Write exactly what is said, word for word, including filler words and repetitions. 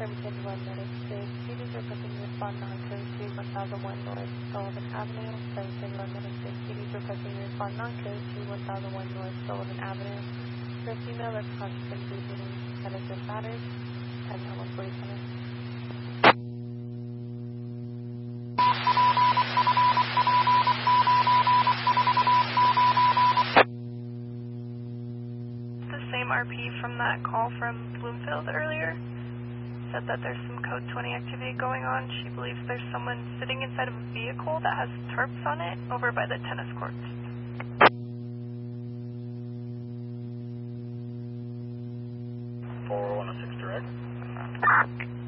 Brampton one Medic six. Cities requesting respond non-code to one thousand one North Sullivan Avenue. Brampton one Medic six. Cities requesting respond non-code to one thousand one North Sullivan Avenue. For a female that's conscious and breathing that has been battered. ten one forty-seven. Same R P from that call from Bloomfield earlier said that there's some code twenty activity going on. She believes there's someone sitting inside of a vehicle that has tarps on it over by the tennis courts. four one oh six direct.